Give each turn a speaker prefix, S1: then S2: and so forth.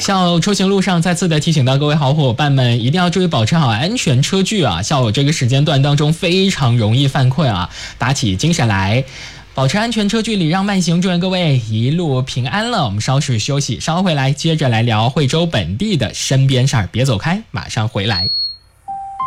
S1: 下午出行路上再次的提醒到各位好伙伴们，一定要注意保持好安全车距啊！下午这个时间段当中非常容易犯困啊，打起精神来，保持安全车距，礼让慢行，祝愿各位一路平安了。我们稍事休息，稍回来接着来聊惠州本地的身边事儿，别走开，马上回来。